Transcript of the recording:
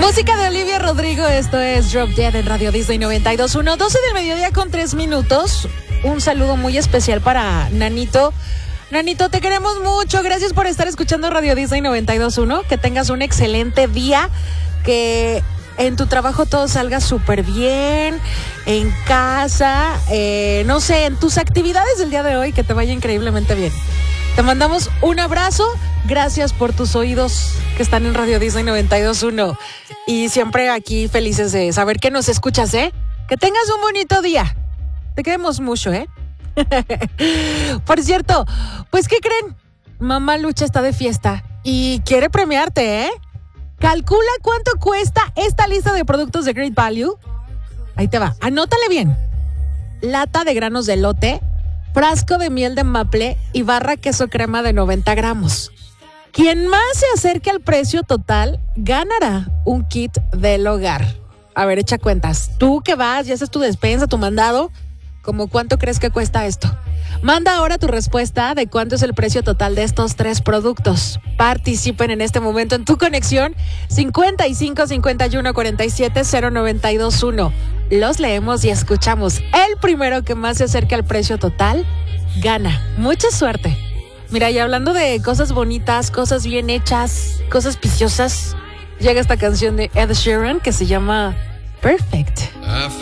Música de Olivia Rodrigo, esto es Drop Dead en Radio Disney 92.1, 12 del mediodía con 3 minutos. Un saludo muy especial para Nanito. Nanito, te queremos mucho, gracias por estar escuchando Radio Disney 92.1, que tengas un excelente día, que en tu trabajo todo salga súper bien, en casa, no sé, en tus actividades del día de hoy, que te vaya increíblemente bien. Te mandamos un abrazo, gracias por tus oídos que están en Radio Disney 92.1 y siempre aquí felices de saber que nos escuchas, ¿eh? Que tengas un bonito día. Te queremos mucho, ¿eh? Por cierto, pues ¿qué creen? Mamá Lucha está de fiesta y quiere premiarte, ¿eh? Calcula cuánto cuesta esta lista de productos de Great Value. Ahí te va, anótale bien. Lata de granos de elote, frasco de miel de maple y barra queso crema de 90 gramos. Quien más se acerque al precio total ganará un kit del hogar. A ver, echa cuentas. Tú que vas y haces tu despensa, tu mandado, ¿cómo cuánto crees que cuesta esto? Manda ahora tu respuesta de cuánto es el precio total de estos 3 productos. Participen en este momento en tu conexión 55 51 47 0921. Los leemos y escuchamos. El primero que más se acerque al precio total gana. Mucha suerte. Mira, y hablando de cosas bonitas, cosas bien hechas, cosas viciosas, llega esta canción de Ed Sheeran que se llama Perfect.